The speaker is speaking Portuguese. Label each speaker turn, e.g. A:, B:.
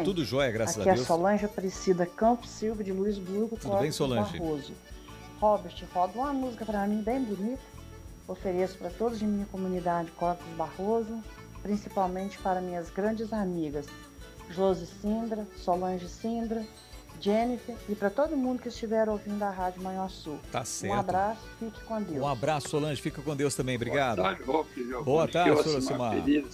A: Tudo jóia, graças
B: Aqui
A: a
B: é
A: Deus.
B: Solange Aparecida Campos Silva, de Luisburgo,
A: Tudo bem,
B: Código
A: Solange?
B: Barroso. Robert, roda uma música para mim bem bonita. Ofereço para todos de minha comunidade Código Barroso, principalmente para minhas grandes amigas, Josi Sindra, Solange Sindra, Jennifer e para todo mundo que estiver ouvindo a Rádio Manhuaçu.
A: Tá certo.
B: Um abraço, fique com Deus.
A: Um abraço, Solange. Fica com Deus também. Obrigado.
C: Boa tarde, Roque.
A: Boa tarde, senhora Silmar.